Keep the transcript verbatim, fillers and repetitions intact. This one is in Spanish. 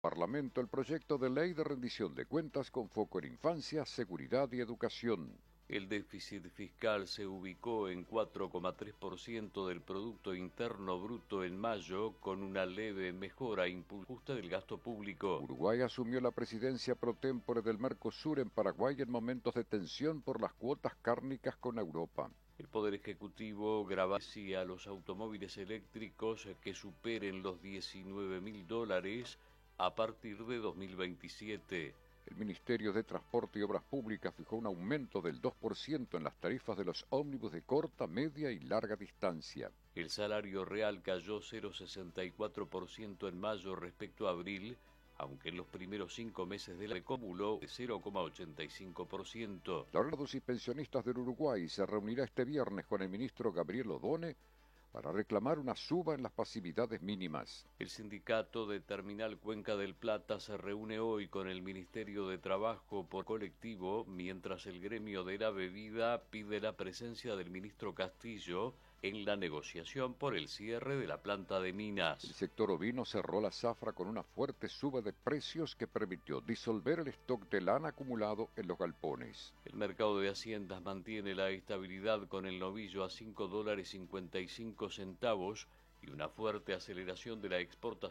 Parlamento el proyecto de ley de rendición de cuentas con foco en infancia, seguridad y educación. El déficit fiscal se ubicó en cuatro coma tres por ciento del Producto Interno Bruto en mayo, con una leve mejora impulsada del gasto público. Uruguay asumió la presidencia pro tempore del Mercosur en Paraguay en momentos de tensión por las cuotas cárnicas con Europa. El Poder Ejecutivo graba a los automóviles eléctricos que superen los diecinueve mil dólares a partir de dos mil veintisiete. El Ministerio de Transporte y Obras Públicas fijó un aumento del dos por ciento en las tarifas de los ómnibus de corta, media y larga distancia. El salario real cayó cero coma sesenta y cuatro por ciento en mayo respecto a abril, aunque en los primeros cinco meses del año acumuló cero coma ochenta y cinco por ciento. La Red y Pensionistas del Uruguay se reunirá este viernes con el ministro Gabriel Odone para reclamar una suba en las pasividades mínimas. El sindicato de Terminal Cuenca del Plata se reúne hoy con el Ministerio de Trabajo por colectivo, mientras el gremio de la bebida pide la presencia del ministro Castillo en la negociación por el cierre de la planta de Minas. El sector ovino cerró la zafra con una fuerte suba de precios que permitió disolver el stock de lana acumulado en los galpones. El mercado de haciendas mantiene la estabilidad con el novillo a cinco dólares cincuenta y cinco centavos y una fuerte aceleración de la exportación